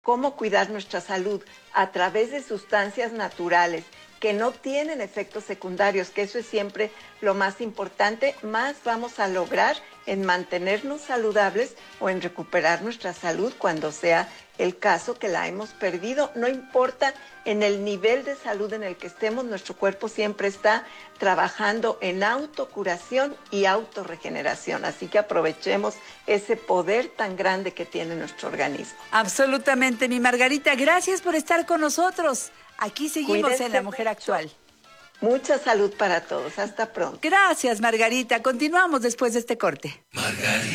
cómo cuidar nuestra salud a través de sustancias naturales que no tienen efectos secundarios, que eso es siempre lo más importante, más vamos a lograr en mantenernos saludables o en recuperar nuestra salud cuando sea el caso que la hemos perdido. No importa en el nivel de salud en el que estemos, nuestro cuerpo siempre está trabajando en autocuración y autorregeneración. Así que aprovechemos ese poder tan grande que tiene nuestro organismo. Absolutamente, mi Margarita. Gracias por estar con nosotros. Aquí seguimos Cuídense en La Mujer mucho. Actual. Mucha salud para todos. Hasta pronto. Gracias, Margarita. Continuamos después de este corte.